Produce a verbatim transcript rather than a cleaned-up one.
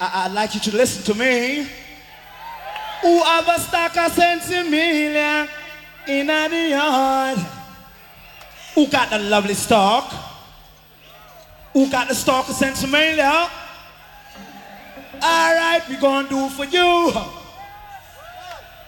I, I'd like you to listen to me. Who have a stock of sensimilia in the yard? Who got the lovely stock? Who got the stock of sensimilia? All right, we gonna do for you.